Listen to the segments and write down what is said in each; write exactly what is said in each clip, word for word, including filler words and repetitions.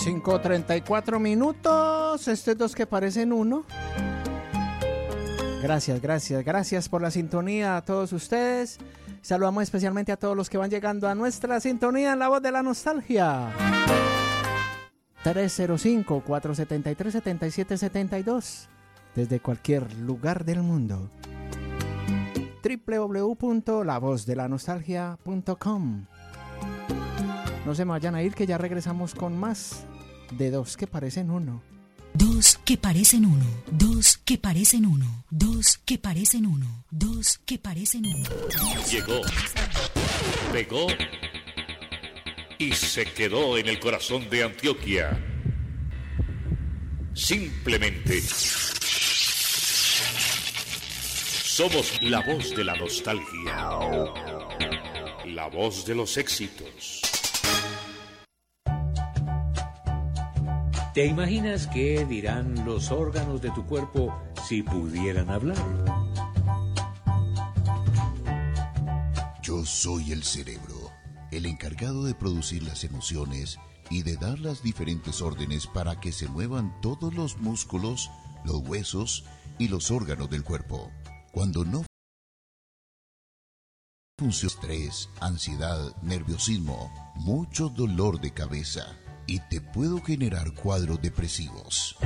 cinco treinta y cuatro minutos, estos dos que parecen uno. Gracias, gracias, gracias por la sintonía a todos ustedes. Saludamos especialmente a todos los que van llegando a nuestra sintonía en La Voz de la Nostalgia. tres cero cinco, cuatro siete tres, siete siete siete dos, desde cualquier lugar del mundo. doble u doble u doble u punto la voz de la nostalgia punto com. No se me vayan a ir, que ya regresamos con más de Dos que parecen uno. Dos que parecen uno, dos que parecen uno, dos que parecen uno, dos que parecen uno. Llegó, pegó y se quedó en el corazón de Antioquia. Simplemente somos la voz de la nostalgia, la voz de los éxitos. ¿Te imaginas qué dirán los órganos de tu cuerpo si pudieran hablar? Yo soy el cerebro, el encargado de producir las emociones y de dar las diferentes órdenes para que se muevan todos los músculos, los huesos y los órganos del cuerpo. Cuando no funciona, estrés, ansiedad, nerviosismo, mucho dolor de cabeza, y te puedo generar cuadros depresivos.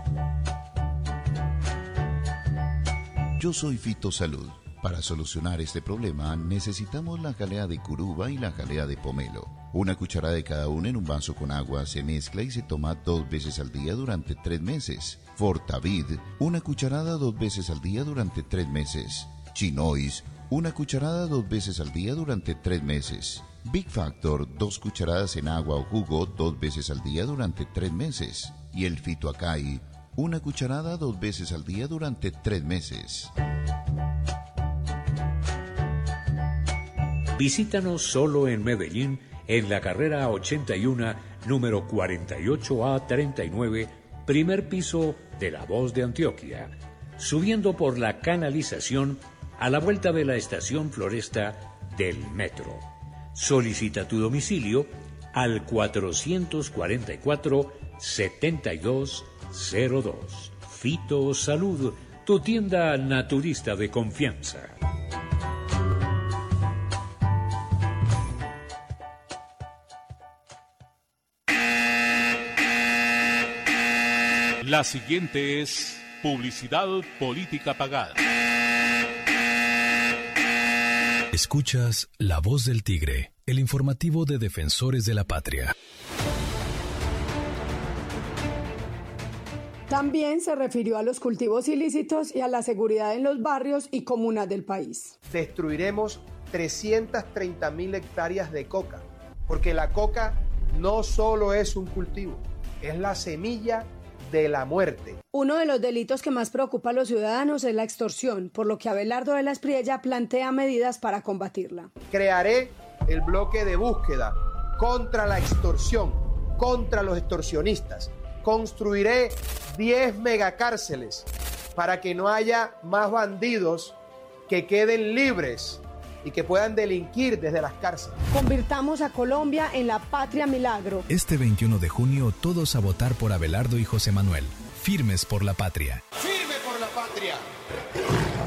Yo soy Fitosalud. Para solucionar este problema necesitamos la jalea de curuba y la jalea de pomelo. Una cucharada de cada una en un vaso con agua se mezcla y se toma dos veces al día durante tres meses. Fortavid, una cucharada dos veces al día durante tres meses. Chinois, una cucharada dos veces al día durante tres meses. Big Factor, dos cucharadas en agua o jugo dos veces al día durante tres meses. Y el Fitoacai, una cucharada dos veces al día durante tres meses. Visítanos solo en Medellín, en la carrera ochenta y uno, número cuarenta y ocho A treinta y nueve, primer piso de La Voz de Antioquia, subiendo por la canalización a la vuelta de la estación Floresta del metro. Solicita tu domicilio al cuatrocientos cuarenta y cuatro, setenta y dos cero dos. Fitosalud, tu tienda naturista de confianza. La siguiente es publicidad política pagada. Escuchas La Voz del Tigre, el informativo de Defensores de la Patria. También se refirió a los cultivos ilícitos y a la seguridad en los barrios y comunas del país. Destruiremos trescientas treinta mil hectáreas de coca, porque la coca no solo es un cultivo, es la semilla de la muerte. Uno de los delitos que más preocupa a los ciudadanos es la extorsión, por lo que Abelardo de la Espriella plantea medidas para combatirla. Crearé el bloque de búsqueda contra la extorsión, contra los extorsionistas. Construiré diez megacárceles para que no haya más bandidos que queden libres y que puedan delinquir desde las cárceles. Convirtamos a Colombia en la patria milagro. Este veintiuno de junio, todos a votar por Abelardo y José Manuel. Firmes por la patria. ¡Firme por la patria!